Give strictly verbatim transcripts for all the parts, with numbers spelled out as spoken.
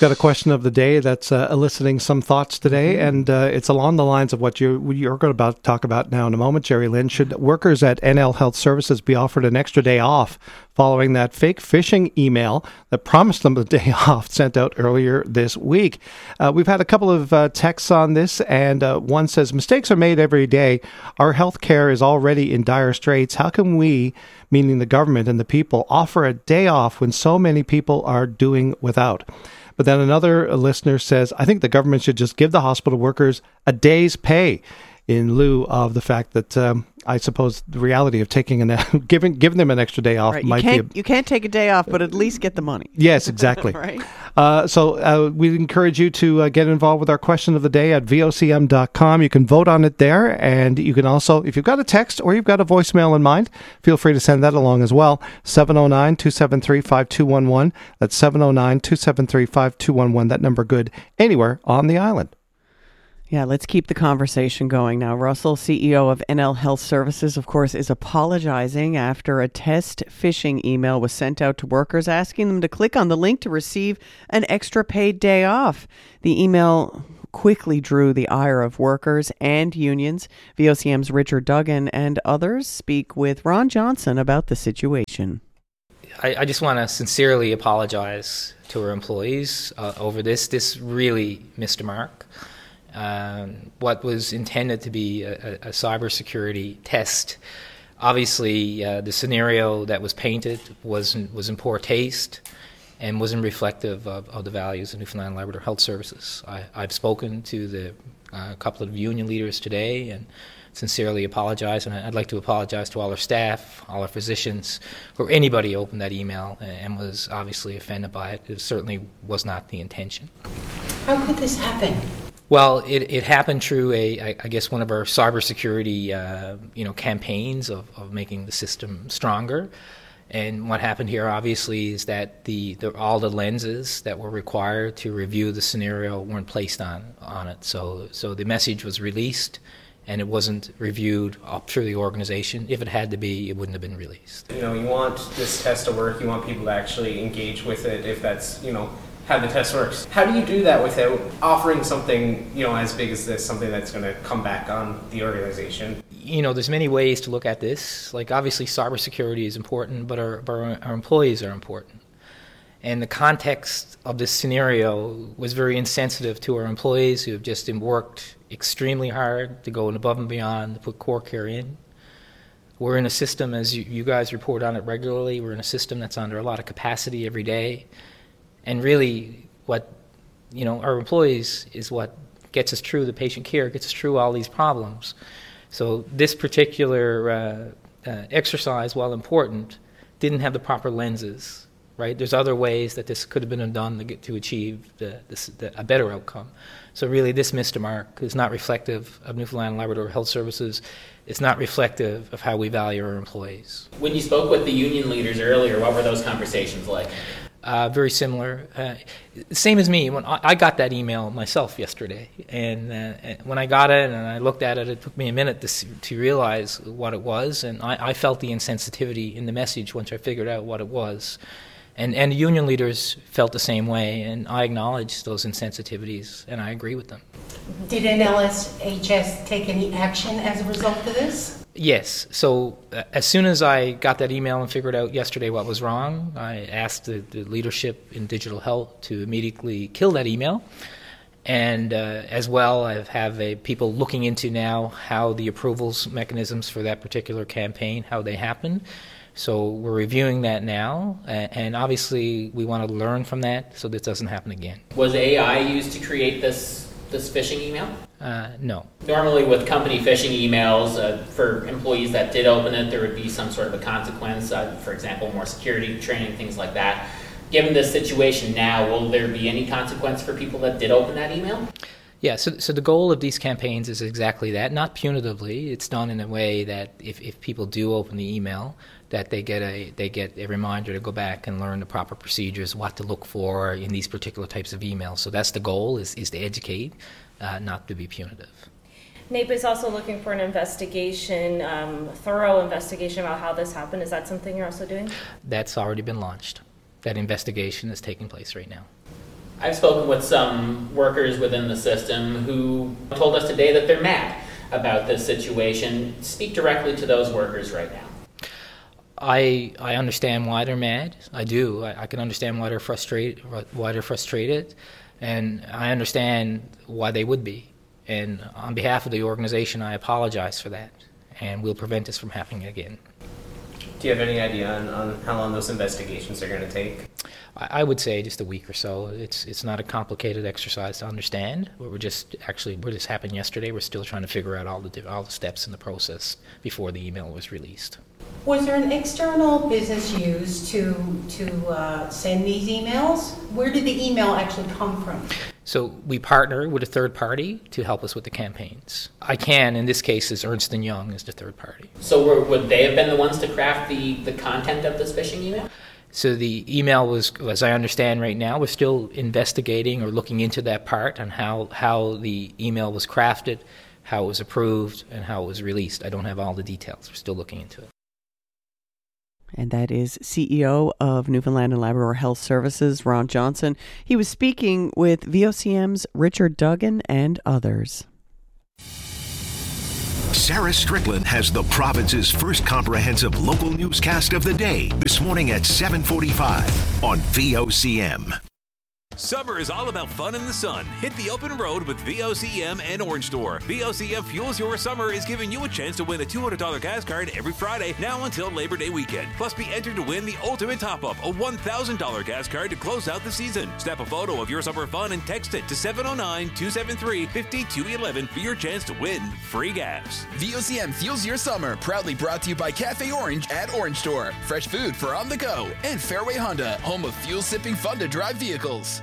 got a question of the day that's uh, eliciting some thoughts today, mm-hmm. and uh, it's along the lines of what you, you're going to about talk about now in a moment, Jerry Lynn. Should workers at N L Health Services be offered an extra day off following that fake phishing email that promised them a day off sent out earlier this week? Uh, we've had a couple of uh, texts on this, and uh, one says, mistakes are made every day. Our health care is already in dire straits. How can we, meaning the government and the people, offer a day off when so many people are doing without? But then another listener says, I think the government should just give the hospital workers a day's pay in lieu of the fact that um, I suppose the reality of taking an giving giving them an extra day off right. you might can't, be a, you can't take a day off, but at least get the money. Yes, exactly. Right. Uh, so uh, we encourage you to uh, get involved with our question of the day at V O C M dot com. You can vote on it there, and you can also, if you've got a text or you've got a voicemail in mind, feel free to send that along as well. seven oh nine, two seven three, five two one one. That's seven oh nine, two seven three, five two one one. That number good anywhere on the island. Yeah, let's keep the conversation going now. Russell, C E O of N L Health Services, of course, is apologizing after a test phishing email was sent out to workers asking them to click on the link to receive an extra paid day off. The email quickly drew the ire of workers and unions. V O C M's Richard Duggan and others speak with Ron Johnson about the situation. I, I just want to sincerely apologize to our employees uh, over this. This really missed a mark. Um, what was intended to be a, a cybersecurity test, obviously uh, the scenario that was painted was was in poor taste and wasn't reflective of, of the values of Newfoundland and Labrador Health Services. I, I've spoken to the uh, couple of union leaders today and sincerely apologize, and I'd like to apologize to all our staff, all our physicians, or anybody who opened that email and was obviously offended by it. It certainly was not the intention. How could this happen? Well, it, it happened through a, I, I guess, one of our cybersecurity, uh, you know, campaigns of, of making the system stronger. And what happened here, obviously, is that the, the all the lenses that were required to review the scenario weren't placed on on it. So so the message was released, and it wasn't reviewed up through the organization. If it had to be, it wouldn't have been released. You know, you want this test to work. You want people to actually engage with it. If that's, you know, how the test works. How do you do that without offering something, you know, as big as this, something that's going to come back on the organization? You know, there's many ways to look at this. Like, obviously, cybersecurity is important, but our, our, our employees are important. And the context of this scenario was very insensitive to our employees who have just worked extremely hard to go above and beyond to put core care in. We're in a system, as you, you guys report on it regularly, we're in a system that's under a lot of capacity every day. And really, what, you know, our employees is what gets us through the patient care, gets us through all these problems. So this particular uh, uh, exercise, while important, didn't have the proper lenses, right? There's other ways that this could have been done to get to achieve the, this, the, a better outcome. So really, this missed a mark. It's not reflective of Newfoundland and Labrador Health Services. It's not reflective of how we value our employees. When you spoke with the union leaders earlier, what were those conversations like? Uh, very similar. Uh, same as me. When I, I got that email myself yesterday, and uh, when I got it and I looked at it, it took me a minute to to realize what it was, and I, I felt the insensitivity in the message once I figured out what it was. And and the union leaders felt the same way, and I acknowledge those insensitivities, and I agree with them. Did N L H S take any action as a result of this? Yes. So uh, as soon as I got that email and figured out yesterday what was wrong, I asked the, the leadership in digital health to immediately kill that email. And uh, as well, I have a, people looking into now how the approvals mechanisms for that particular campaign, how they happened. So we're reviewing that now, and obviously we want to learn from that so this doesn't happen again. Was A I used to create this this phishing email? Uh, no. Normally with company phishing emails, uh, for employees that did open it, there would be some sort of a consequence, uh, for example, more security training, things like that. Given this situation now, will there be any consequence for people that did open that email? Yeah, so so the goal of these campaigns is exactly that, not punitively. It's done in a way that if, if people do open the email, that they get a they get a reminder to go back and learn the proper procedures, what to look for in these particular types of emails. So that's the goal, is, is to educate, uh, not to be punitive. N A P is also looking for an investigation, um, thorough investigation about how this happened. Is that something you're also doing? That's already been launched. That investigation is taking place right now. I've spoken with some workers within the system who told us today that they're mad about this situation. Speak directly to those workers right now. I I understand why they're mad. I do. I, I can understand why they're frustrated. Why they're frustrated, and I understand why they would be. And on behalf of the organization, I apologize for that, and we'll prevent this from happening again. Do you have any idea on, on how long those investigations are going to take? I, I would say just a week or so. It's it's not a complicated exercise to understand. We're just actually we're just happened yesterday. We're still trying to figure out all the all the steps in the process before the email was released. Was there an external business used to to uh, send these emails? Where did the email actually come from? So we partner with a third party to help us with the campaigns. I can, in this case, is Ernst and Young as the third party. So were, would they have been the ones to craft the, the content of this phishing email? So the email was, as I understand right now, we're still investigating or looking into that part on how, how the email was crafted, how it was approved, and how it was released. I don't have all the details. We're still looking into it. And that is C E O of Newfoundland and Labrador Health Services, Ron Johnson. He was speaking with V O C M's Richard Duggan and others. Sarah Strickland has the province's first comprehensive local newscast of the day this morning at seven forty-five on V O C M. Summer is all about fun in the sun. Hit the open road with V O C M and Orange Store. V O C M Fuels Your Summer is giving you a chance to win a two hundred dollars gas card every Friday now until Labor Day weekend. Plus, be entered to win the ultimate top-up, a one thousand dollars gas card to close out the season. Snap a photo of your summer fun and text it to seven oh nine, two seven three, five two one one for your chance to win free gas. V O C M Fuels Your Summer, proudly brought to you by Cafe Orange at Orange Store. Fresh food for on the go. And Fairway Honda, home of fuel-sipping fun-to-drive vehicles.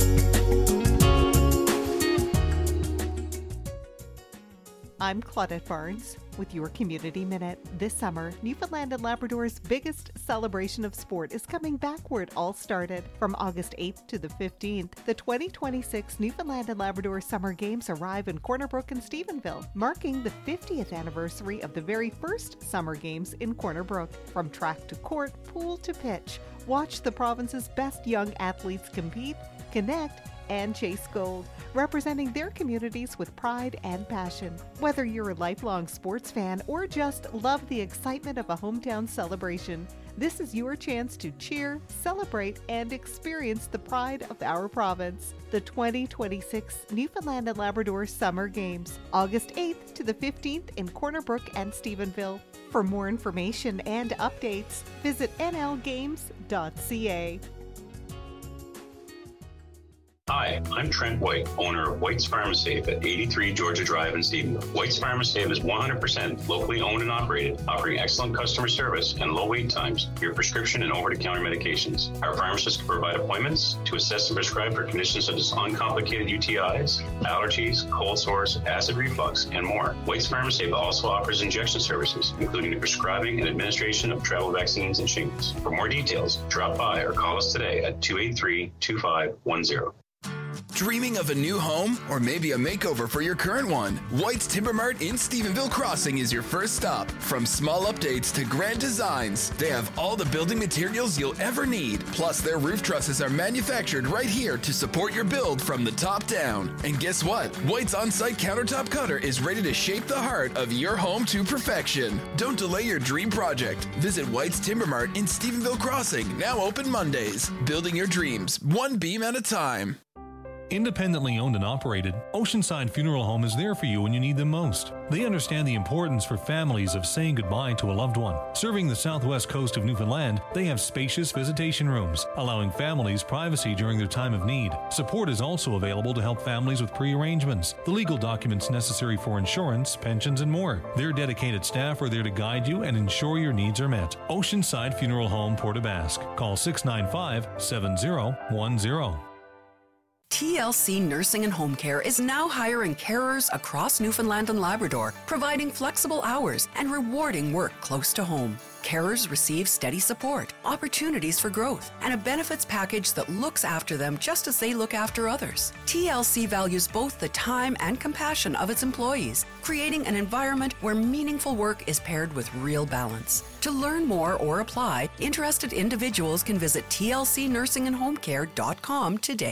I'm Claudette Barnes with your Community Minute. This summer, Newfoundland and Labrador's biggest celebration of sport is coming back where it all started. From August eighth to the fifteenth, the twenty twenty-six Newfoundland and Labrador Summer Games arrive in Corner Brook and Stephenville, marking the fiftieth anniversary of the very first Summer Games in Corner Brook. From track to court, pool to pitch, watch the province's best young athletes compete, connect, and chase gold, representing their communities with pride and passion. Whether you're a lifelong sports fan or just love the excitement of a hometown celebration, this is your chance to cheer, celebrate, and experience the pride of our province. The twenty twenty-six Newfoundland and Labrador Summer Games, August eighth to the fifteenth in Corner Brook and Stephenville. For more information and updates, visit n l games dot c a. Hi, I'm Trent White, owner of White's Pharmasafe at eighty-three Georgia Drive in Stephenville. White's Pharmasafe is one hundred percent locally owned and operated, offering excellent customer service and low wait times for your prescription and over-the-counter medications. Our pharmacists can provide appointments to assess and prescribe for conditions such as uncomplicated U T Is, allergies, cold sores, acid reflux, and more. White's Pharmasafe also offers injection services, including the prescribing and administration of travel vaccines and shingles. For more details, drop by or call us today at two eight three, two five one zero. Dreaming of a new home or maybe a makeover for your current one? White's Timber Mart in Stephenville Crossing is your first stop. From small updates to grand designs, they have all the building materials you'll ever need. Plus, their roof trusses are manufactured right here to support your build from the top down. And guess what? White's on-site countertop cutter is ready to shape the heart of your home to perfection. Don't delay your dream project. Visit White's Timber Mart in Stephenville Crossing, now open Mondays. Building your dreams, one beam at a time. Independently owned and operated, Oceanside Funeral Home is there for you when you need them most. They understand the importance for families of saying goodbye to a loved one. Serving the southwest coast of Newfoundland, they have spacious visitation rooms, allowing families privacy during their time of need. Support is also available to help families with pre-arrangements, the legal documents necessary for insurance, pensions, and more. Their dedicated staff are there to guide you and ensure your needs are met. Oceanside Funeral Home, Port aux Basques. Call six nine five, seven zero one zero. T L C Nursing and Home Care is now hiring carers across Newfoundland and Labrador, providing flexible hours and rewarding work close to home. Carers receive steady support, opportunities for growth, and a benefits package that looks after them just as they look after others. T L C values both the time and compassion of its employees, creating an environment where meaningful work is paired with real balance. To learn more or apply, interested individuals can visit T L C nursing and home care dot com today.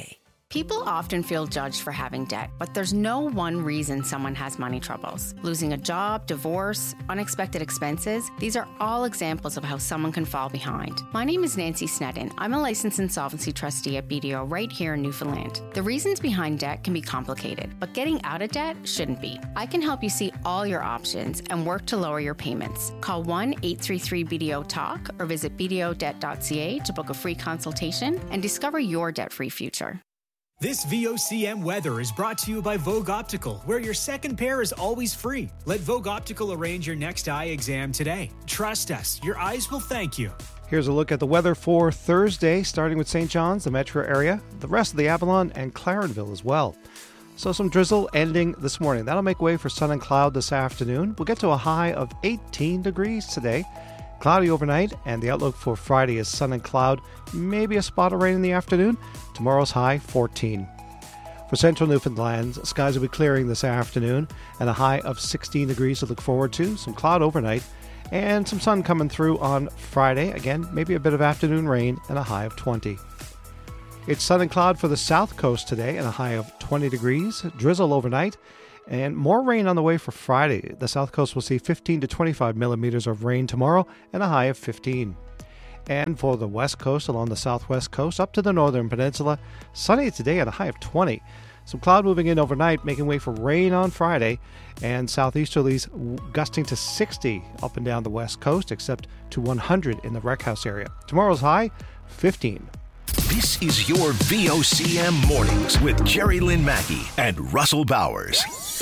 People often feel judged for having debt, but there's no one reason someone has money troubles. Losing a job, divorce, unexpected expenses, these are all examples of how someone can fall behind. My name is Nancy Sneddon. I'm a licensed insolvency trustee at B D O right here in Newfoundland. The reasons behind debt can be complicated, but getting out of debt shouldn't be. I can help you see all your options and work to lower your payments. Call one eight three three B D O talk or visit b d o debt dot c a to book a free consultation and discover your debt-free future. This V O C M weather is brought to you by Vogue Optical, where your second pair is always free. Let Vogue Optical arrange your next eye exam today. Trust us, your eyes will thank you. Here's a look at the weather for Thursday, starting with Saint John's, the metro area, the rest of the Avalon, and Clarenville as well. So some drizzle ending this morning. That'll make way for sun and cloud this afternoon. We'll get to a high of eighteen degrees today. Cloudy overnight, and the outlook for Friday is sun and cloud, maybe a spot of rain in the afternoon. Tomorrow's high, fourteen. For central Newfoundland, skies will be clearing this afternoon, and a high of sixteen degrees to look forward to. Some cloud overnight, and some sun coming through on Friday. Again, maybe a bit of afternoon rain, and a high of twenty. It's sun and cloud for the south coast today, and a high of twenty degrees. Drizzle overnight, and more rain on the way for Friday. The south coast will see fifteen to twenty-five millimeters of rain tomorrow and a high of fifteen. And for the west coast along the southwest coast up to the northern peninsula, sunny today at a high of twenty. Some cloud moving in overnight, making way for rain on Friday, and southeasterlies gusting to sixty up and down the west coast, except to one hundred in the Wreck House area. Tomorrow's high, fifteen. This is your V O C M Mornings with Jerry Lynn Mackey and Russell Bowers.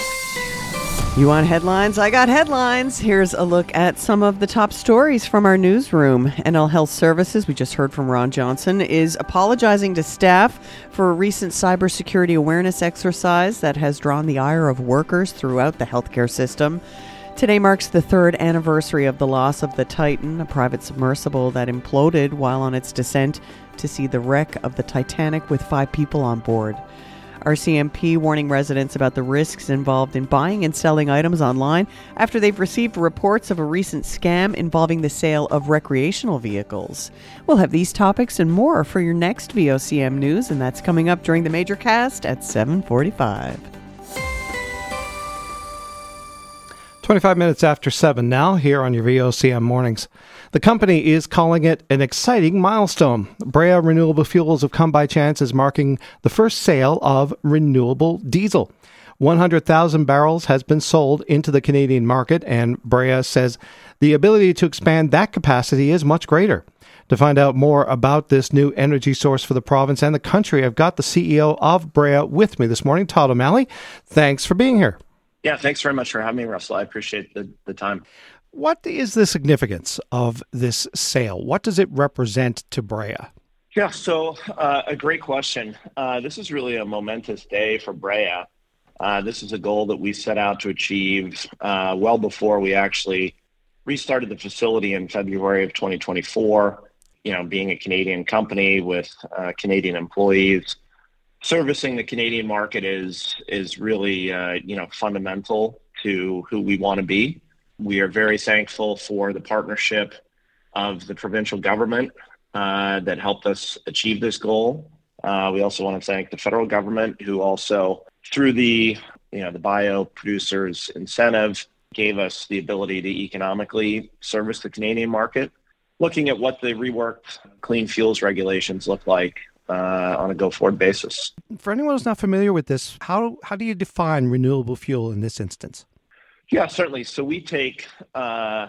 You want headlines? I got headlines. Here's a look at some of the top stories from our newsroom. N L Health Services, we just heard from Ron Johnson, is apologizing to staff for a recent cybersecurity awareness exercise that has drawn the ire of workers throughout the healthcare system. Today marks the third anniversary of the loss of the Titan, a private submersible that imploded while on its descent to see the wreck of the Titanic with five people on board. R C M P warning residents about the risks involved in buying and selling items online after they've received reports of a recent scam involving the sale of recreational vehicles. We'll have these topics and more for your next V O C M News, and that's coming up during the Major Cast at seven forty-five. twenty-five minutes after seven now, here on your V O C M Mornings. The company is calling it an exciting milestone. Brea Renewable Fuels of Come By Chance is marking the first sale of renewable diesel. one hundred thousand barrels has been sold into the Canadian market, and Brea says the ability to expand that capacity is much greater. To find out more about this new energy source for the province and the country, I've got the C E O of Brea with me this morning, Todd O'Malley. Thanks for being here. Yeah, thanks very much for having me, Russell. I appreciate the, the time. What is the significance of this sale? What does it represent to Brea? Yeah, so uh, a great question. Uh, this is really a momentous day for Brea. Uh, this is a goal that we set out to achieve uh, well before we actually restarted the facility in February of twenty twenty-four. You know, being a Canadian company with uh, Canadian employees, servicing the Canadian market is is really uh, you know fundamental to who we want to be. We are very thankful for the partnership of the provincial government uh, that helped us achieve this goal. Uh, we also want to thank the federal government, who also, through the you know the bio producers incentive, gave us the ability to economically service the Canadian market. Looking at what the reworked clean fuels regulations look like uh, on a go-forward basis. For anyone who's not familiar with this, how how do you define renewable fuel in this instance? Yeah, certainly. So we take uh,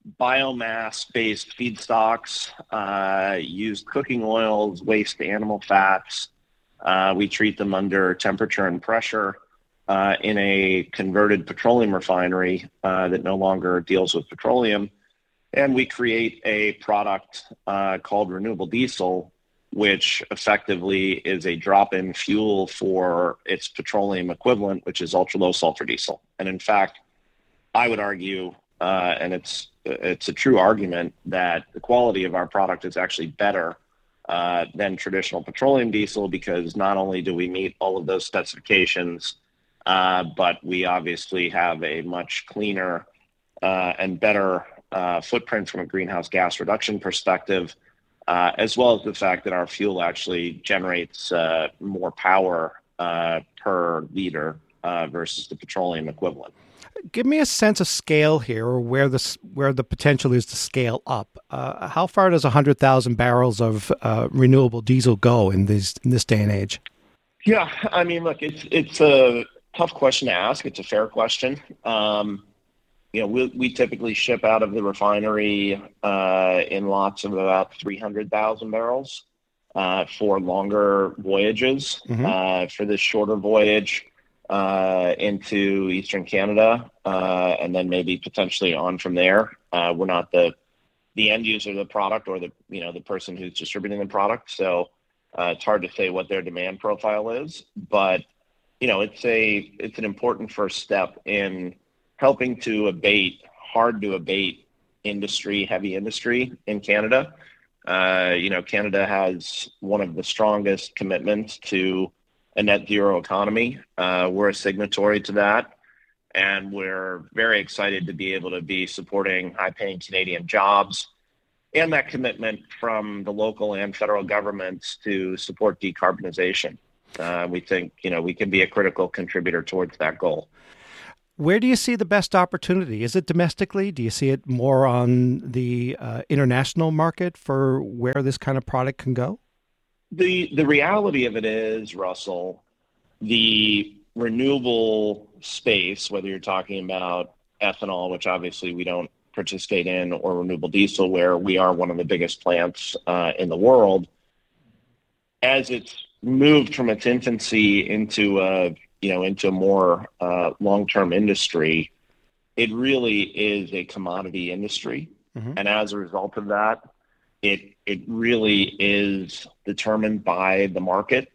biomass-based feedstocks, uh, used cooking oils, waste animal fats. Uh, we treat them under temperature and pressure uh, in a converted petroleum refinery uh, that no longer deals with petroleum. And we create a product uh, called renewable diesel, which effectively is a drop-in fuel for its petroleum equivalent, which is ultra-low sulfur diesel. And in fact, I would argue, uh, and it's it's a true argument, that the quality of our product is actually better uh, than traditional petroleum diesel, because not only do we meet all of those specifications, uh, but we obviously have a much cleaner uh, and better uh, footprint from a greenhouse gas reduction perspective, uh, as well as the fact that our fuel actually generates uh, more power uh, per liter uh, versus the petroleum equivalent. Give me a sense of scale here, or where the where the potential is to scale up. Uh, how far does one hundred thousand barrels of uh, renewable diesel go in this in this day and age? Yeah, I mean, look, it's it's a tough question to ask. It's a fair question. Um, you know, we we typically ship out of the refinery uh, in lots of about three hundred thousand barrels uh, for longer voyages. Mm-hmm. Uh, for this shorter voyage uh, into Eastern Canada, uh, and then maybe potentially on from there. Uh, we're not the the end user of the product, or the you know the person who's distributing the product, so uh, it's hard to say what their demand profile is. But you know, it's a it's an important first step in helping to abate hard to abate industry, heavy industry in Canada. Uh, you know, Canada has one of the strongest commitments to a net zero economy. Uh, we're a signatory to that, and we're very excited to be able to be supporting high-paying Canadian jobs and that commitment from the local and federal governments to support decarbonization. Uh, we think, you know, we can be a critical contributor towards that goal. Where do you see the best opportunity? Is it domestically? Do you see it more on the uh, international market for where this kind of product can go? The the reality of it is, Russell, the renewable space, whether you're talking about ethanol, which obviously we don't participate in, or renewable diesel, where we are one of the biggest plants uh, in the world, as it's moved from its infancy into a you know into a more uh, long-term industry, it really is a commodity industry, mm-hmm. and as a result of that, it it really is determined by the market.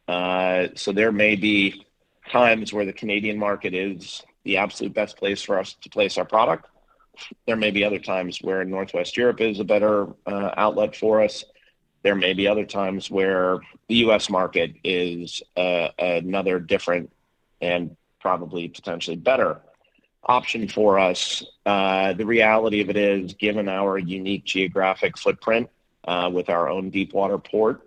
Uh, so there may be times where the Canadian market is the absolute best place for us to place our product. There may be other times where Northwest Europe is a better uh, outlet for us. There may be other times where the U S market is uh, another different and probably potentially better option for us. Uh, the reality of it is, given our unique geographic footprint uh, with our own deep water port,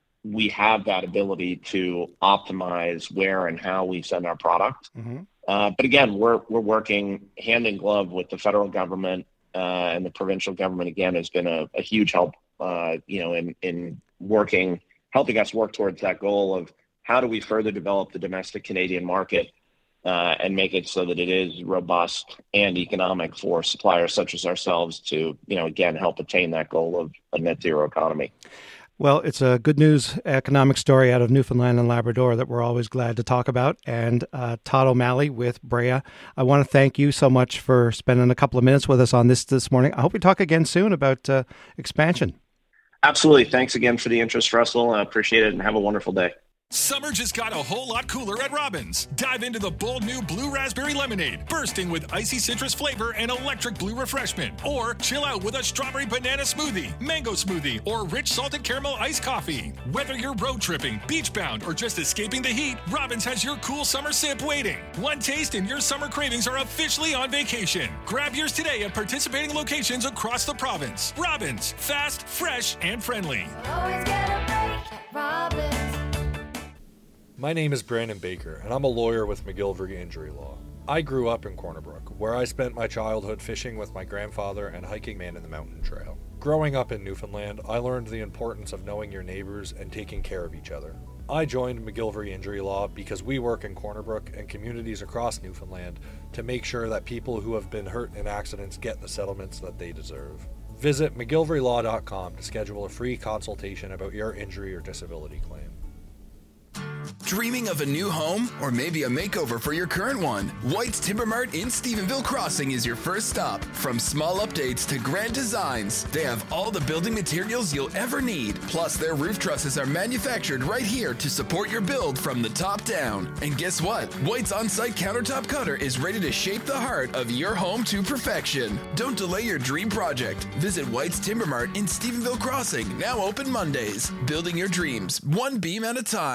we have that ability to optimize where and how we send our product. Mm-hmm. Uh, but again, we're we're working hand in glove with the federal government, uh, and the provincial government. Again, has been a, a huge help, uh, you know, in in working, helping us work towards that goal of how do we further develop the domestic Canadian market uh, and make it so that it is robust and economic for suppliers such as ourselves to, you know, again, help attain that goal of a net zero economy. Well, it's a good news economic story out of Newfoundland and Labrador that we're always glad to talk about. And uh, Todd O'Malley with Brea, I want to thank you so much for spending a couple of minutes with us on this this morning. I hope we talk again soon about uh, expansion. Absolutely. Thanks again for the interest, Russell. I appreciate it, and have a wonderful day. Summer just got a whole lot cooler at Robbins. Dive into the bold new Blue Raspberry Lemonade, bursting with icy citrus flavor and electric blue refreshment. Or chill out with a strawberry banana smoothie, mango smoothie, or rich salted caramel iced coffee. Whether you're road tripping, beach bound, or just escaping the heat, Robbins has your cool summer sip waiting. One taste and your summer cravings are officially on vacation. Grab yours today at participating locations across the province. Robbins, fast, fresh, and friendly. Always get a break at Robbins. My name is Brandon Baker, and I'm a lawyer with McGillivray Injury Law. I grew up in Corner Brook, where I spent my childhood fishing with my grandfather and hiking Man in the Mountain Trail. Growing up in Newfoundland, I learned the importance of knowing your neighbors and taking care of each other. I joined McGillivray Injury Law because we work in Corner Brook and communities across Newfoundland to make sure that people who have been hurt in accidents get the settlements that they deserve. Visit mcgillivray law dot com to schedule a free consultation about your injury or disability claim. Dreaming of a new home or maybe a makeover for your current one? White's Timber Mart in Stephenville Crossing is your first stop. From small updates to grand designs, they have all the building materials you'll ever need. Plus, their roof trusses are manufactured right here to support your build from the top down. And guess what? White's on-site countertop cutter is ready to shape the heart of your home to perfection. Don't delay your dream project. Visit White's Timber Mart in Stephenville Crossing, now open Mondays. Building your dreams, one beam at a time.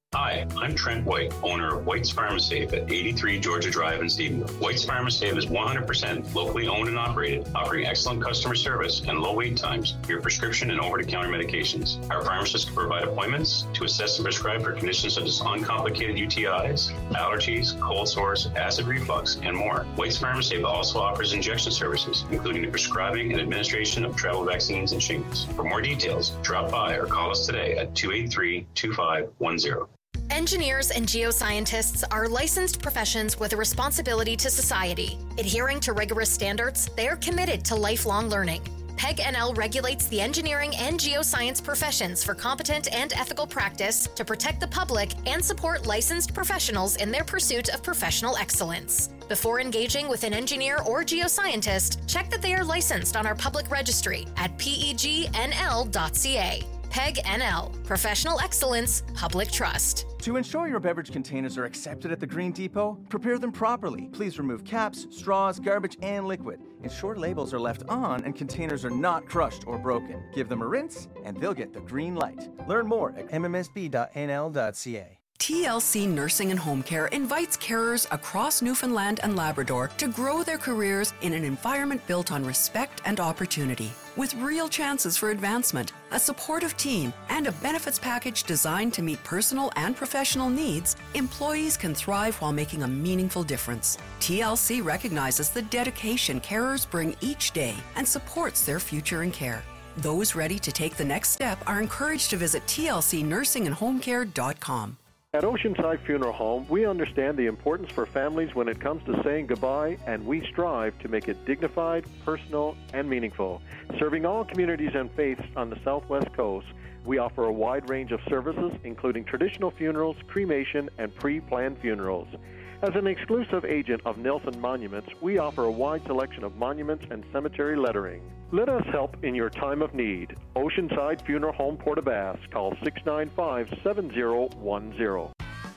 Hi, I'm Trent White, owner of White's Pharmasafe at eighty-three Georgia Drive in Stephenville. White's Pharmasafe is one hundred percent locally owned and operated, offering excellent customer service and low wait times for your prescription and over-the-counter medications. Our pharmacists can provide appointments to assess and prescribe for conditions such as uncomplicated U T Is, allergies, cold sores, acid reflux, and more. White's Pharmasafe also offers injection services, including the prescribing and administration of travel vaccines and shingles. For more details, drop by or call us today at two eight three, two five one zero. Engineers and geoscientists are licensed professions with a responsibility to society. Adhering to rigorous standards, they are committed to lifelong learning. PEG N L regulates the engineering and geoscience professions for competent and ethical practice to protect the public and support licensed professionals in their pursuit of professional excellence. Before engaging with an engineer or geoscientist, check that they are licensed on our public registry at P E G N L dot C A. PEG N L, Professional Excellence, Public Trust. To ensure your beverage containers are accepted at the Green Depot, prepare them properly. Please remove caps, straws, garbage, and liquid. Ensure labels are left on and containers are not crushed or broken. Give them a rinse, and they'll get the green light. Learn more at M M S B dot N L dot C A. T L C Nursing and Home Care invites carers across Newfoundland and Labrador to grow their careers in an environment built on respect and opportunity. With real chances for advancement, a supportive team, and a benefits package designed to meet personal and professional needs, employees can thrive while making a meaningful difference. T L C recognizes the dedication carers bring each day and supports their future in care. Those ready to take the next step are encouraged to visit T L C nursing and home care dot com. At Oceanside Funeral Home, we understand the importance for families when it comes to saying goodbye, and we strive to make it dignified, personal, and meaningful. Serving all communities and faiths on the Southwest Coast, we offer a wide range of services, including traditional funerals, cremation, and pre-planned funerals. As an exclusive agent of Nelson Monuments, we offer a wide selection of monuments and cemetery lettering. Let us help in your time of need. Oceanside Funeral Home, Port-aux-Basques. Call six nine five, seven zero one zero.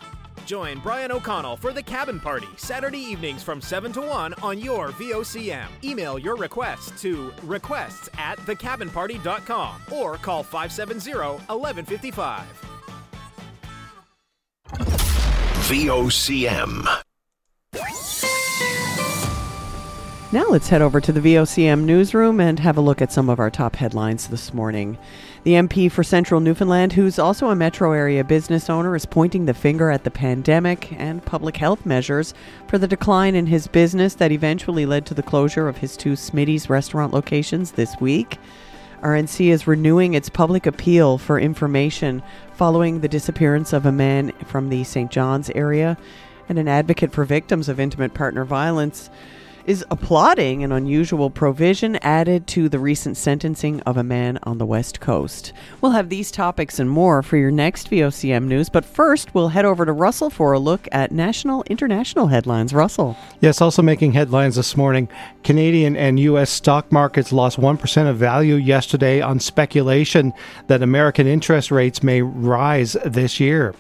Join Brian O'Connell for The Cabin Party, Saturday evenings from seven to one on your V O C M. Email your requests to requests at the cabin party dot com or call five seven zero, one one five five. V O C M. Now let's head over to the V O C M newsroom and have a look at some of our top headlines this morning. The M P for Central Newfoundland, who's also a metro area business owner, is pointing the finger at the pandemic and public health measures for the decline in his business that eventually led to the closure of his two Smitty's restaurant locations this week. R N C is renewing its public appeal for information following the disappearance of a man from the Saint John's area, and an advocate for victims of intimate partner violence is applauding an unusual provision added to the recent sentencing of a man on the West Coast. We'll have these topics and more for your next V O C M news, but first we'll head over to Russell for a look at national international headlines. Russell. Yes, also making headlines this morning. Canadian and U S stock markets lost one percent of value yesterday on speculation that American interest rates may rise this year.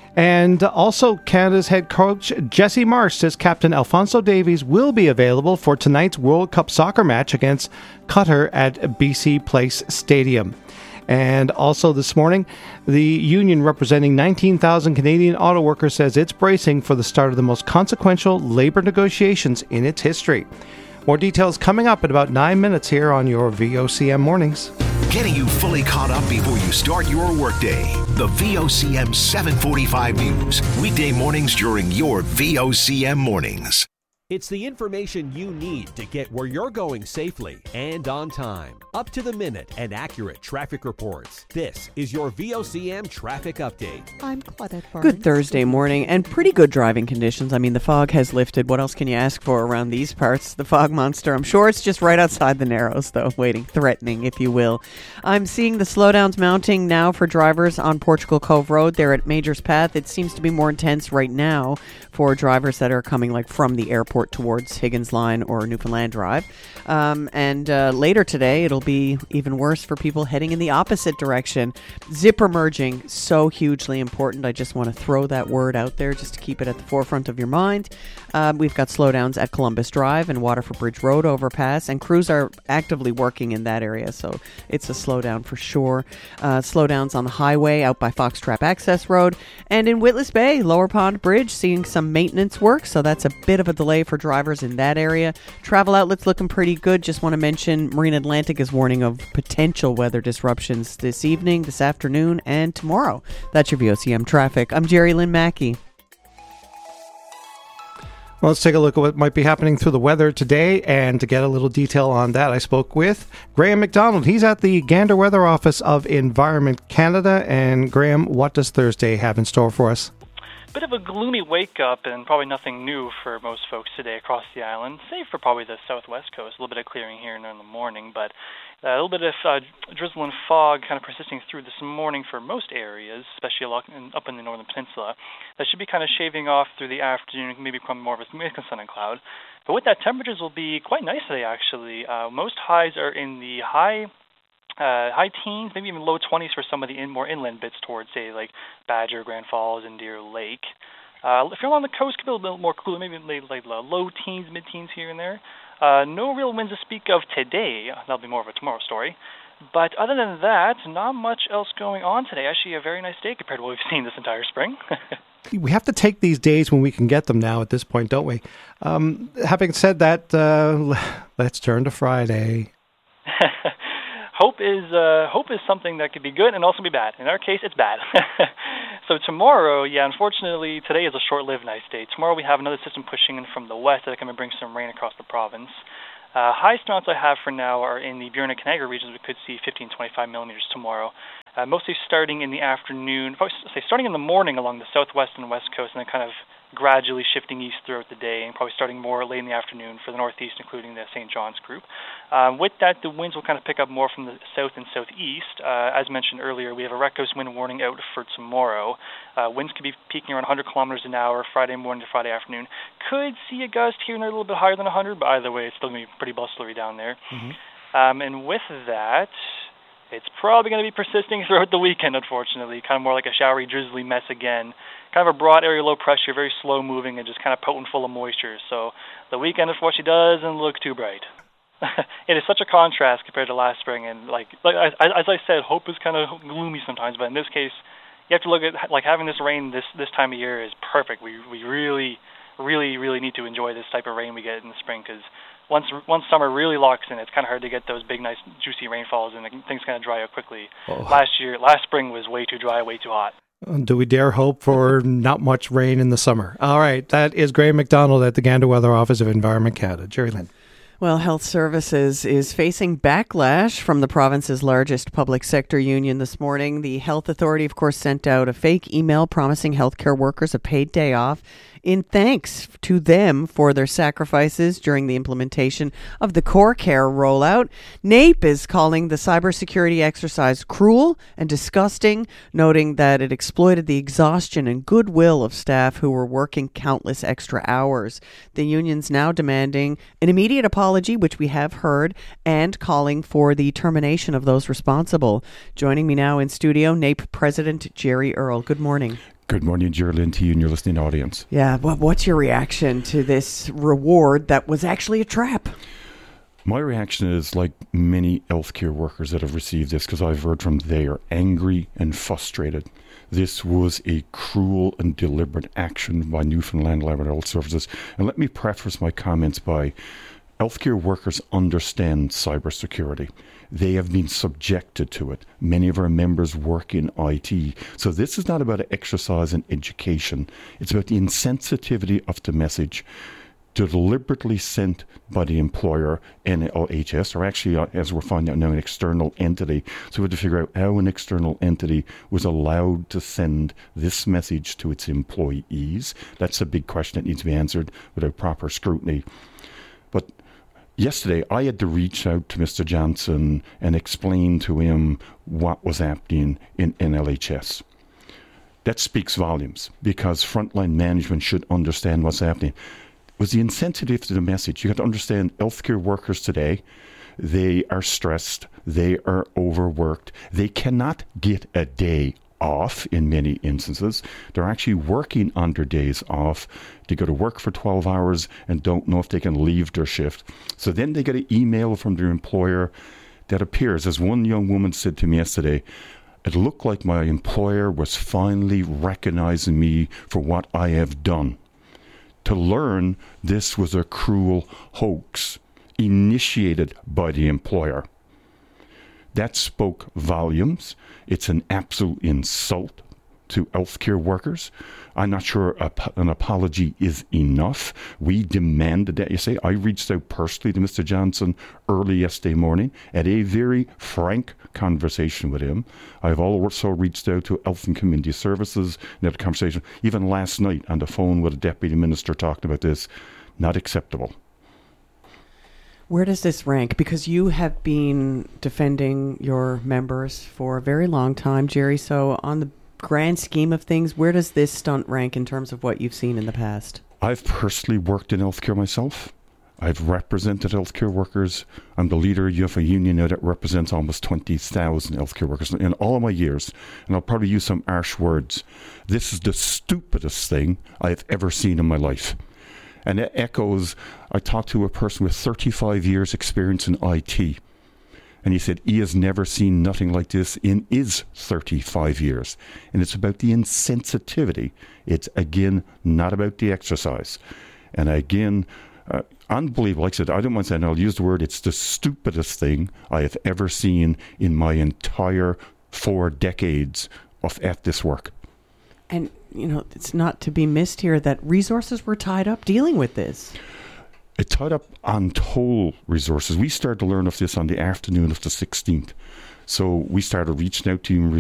And also, Canada's head coach Jesse Marsh says Captain Alphonso Davies will be available for tonight's World Cup soccer match against Qatar at B C Place Stadium. And also this morning, the union representing nineteen thousand Canadian auto workers says it's bracing for the start of the most consequential labor negotiations in its history. More details coming up in about nine minutes here on your V O C M Mornings. Getting you fully caught up before you start your workday. The V O C M seven forty-five News. Weekday mornings during your V O C M Mornings. It's the information you need to get where you're going safely and on time. Up to the minute and accurate traffic reports. This is your V O C M Traffic Update. I'm Claudette Barnes. Good Thursday morning and pretty good driving conditions. I mean, the fog has lifted. What else can you ask for around these parts? The fog monster. I'm sure it's just right outside the Narrows, though, waiting, threatening, if you will. I'm seeing the slowdowns mounting now for drivers on Portugal Cove Road. They're at Major's Path. It seems to be more intense right now for drivers that are coming like from the airport Airport towards Higgins Line or Newfoundland Drive. Um, and uh, later today, it'll be even worse for people heading in the opposite direction. Zipper merging, so hugely important. I just want to throw that word out there just to keep it at the forefront of your mind. Uh, we've got slowdowns at Columbus Drive and Waterford Bridge Road overpass, and crews are actively working in that area, so it's a slowdown for sure. Uh, slowdowns on the highway out by Foxtrap Access Road, and in Witless Bay, Lower Pond Bridge, seeing some maintenance work, so that's a bit of a delay for drivers in that area. Travel outlets looking pretty good. Just want to mention Marine Atlantic is warning of potential weather disruptions this evening, this afternoon, and tomorrow. That's your V O C M traffic. I'm Jerry Lynn Mackey. Well, let's take a look at what might be happening through the weather today. And to get a little detail on that, I spoke with Graham McDonald. He's at the Gander Weather Office of Environment Canada. And Graham, what does Thursday have in store for us? Bit of a gloomy wake-up and probably nothing new for most folks today across the island, save for probably the southwest coast. A little bit of clearing here and there in the morning, but a little bit of uh, drizzle and fog kind of persisting through this morning for most areas, especially up in the northern peninsula. That should be kind of shaving off through the afternoon, maybe become more of a mix of sun and cloud. But with that, temperatures will be quite nice today, actually. Uh, most highs are in the high Uh, high teens, maybe even low twenties for some of the in, more inland bits towards, say, like Badger, Grand Falls, and Deer Lake. Uh, if you're along the coast, it could be a little more cooler, maybe like low teens, mid-teens here and there. Uh, no real winds to speak of today. That'll be more of a tomorrow story. But other than that, not much else going on today. Actually, a very nice day compared to what we've seen this entire spring. We have to take these days when we can get them now at this point, don't we? Um, having said that, uh, let's turn to Friday. Hope is uh, hope is something that could be good and also be bad. In our case, it's bad. So tomorrow, yeah, unfortunately, today is a short-lived nice day. Tomorrow we have another system pushing in from the west that can bring some rain across the province. Uh, highest amounts I have for now are in the Burin-Canaga regions. We could see fifteen, twenty-five millimeters tomorrow. Uh, mostly starting in the afternoon, probably say starting in the morning along the southwest and west coast, and then kind of gradually shifting east throughout the day, and probably starting more late in the afternoon for the northeast, including the Saint John's group. Um, with that, the winds will kind of pick up more from the south and southeast. Uh, as mentioned earlier, we have a west coast wind warning out for tomorrow. Uh, winds could be peaking around one hundred kilometers an hour Friday morning to Friday afternoon. Could see a gust here and there a little bit higher than one hundred, but either way, it's still going to be pretty bustlery down there. Mm-hmm. Um, and with that, it's probably going to be persisting throughout the weekend, unfortunately. Kind of more like a showery, drizzly mess again. Kind of a broad area low pressure, very slow moving, and just kind of potent full of moisture. So the weekend, unfortunately, doesn't look too bright. It is such a contrast compared to last spring. And like, like as I said, hope is kind of gloomy sometimes. But in this case, you have to look at, like, having this rain this, this time of year is perfect. We, we really, really, really need to enjoy this type of rain we get in the spring, because Once once summer really locks in, it's kind of hard to get those big, nice, juicy rainfalls, and things kind of dry out quickly. Oh. Last year, last spring was way too dry, way too hot. Do we dare hope for not much rain in the summer? All right, that is Graham McDonald at the Gander Weather Office of Environment Canada. Jerry Lynn. Well, Health Services is facing backlash from the province's largest public sector union this morning. The Health Authority, of course, sent out a fake email promising healthcare workers a paid day off in thanks to them for their sacrifices during the implementation of the Core Care rollout. NAPE is calling the cybersecurity exercise cruel and disgusting, noting that it exploited the exhaustion and goodwill of staff who were working countless extra hours. The union's now demanding an immediate apology, which we have heard, and calling for the termination of those responsible. Joining me now in studio, NAPE President Jerry Earle. Good morning. Good morning, Geraldine, to you and your listening audience. Yeah, well, what's your reaction to this reward that was actually a trap? My reaction is like many healthcare workers that have received this, because I've heard from them, they are angry and frustrated. This was a cruel and deliberate action by Newfoundland Labrador Health Services. And let me preface my comments by, healthcare workers understand cybersecurity. They have been subjected to it. Many of our members work in I T. So this is not about an exercise in education. It's about the insensitivity of the message deliberately sent by the employer, N L H S, or actually, as we're finding out now, an external entity. So we have to figure out how an external entity was allowed to send this message to its employees. That's a big question that needs to be answered without proper scrutiny. But yesterday, I had to reach out to Mister Johnson and explain to him what was happening in N L H S. That speaks volumes, because frontline management should understand what's happening. was the insensitivity to the message. You got to understand, healthcare workers today, they are stressed, they are overworked, they cannot get a day off in many instances. They're actually working on their days off. They go to work for twelve hours and don't know if they can leave their shift. So then they get an email from their employer that appears, as one young woman said to me yesterday, it looked like my employer was finally recognizing me for what I have done. To learn this was a cruel hoax initiated by the employer. That spoke volumes. It's an absolute insult to healthcare workers. I'm not sure an apology is enough. We demanded that. You say, I reached out personally to Mister Johnson early yesterday morning, had a very frank conversation with him. I've also reached out to Health and Community Services and had a conversation, even last night on the phone with a deputy minister talking about this. Not acceptable. Where does this rank? Because you have been defending your members for a very long time, Jerry. So on the grand scheme of things, where does this stunt rank in terms of what you've seen in the past? I've personally worked in healthcare myself. I've represented healthcare workers. I'm the leader of a union now that represents almost twenty thousand healthcare workers in all of my years. And I'll probably use some harsh words. This is the stupidest thing I have ever seen in my life. And it echoes, I talked to a person with thirty-five years experience in I T. And he said he has never seen nothing like this in his thirty-five years. And it's about the insensitivity. It's, again, not about the exercise. And again, uh, unbelievable. Like I said, I don't mind saying, I'll use the word, it's the stupidest thing I have ever seen in my entire four decades of at this work. And, you know, it's not to be missed here that resources were tied up dealing with this. It tied up untold resources. We started to learn of this on the afternoon of the sixteenth. So we started reaching out to human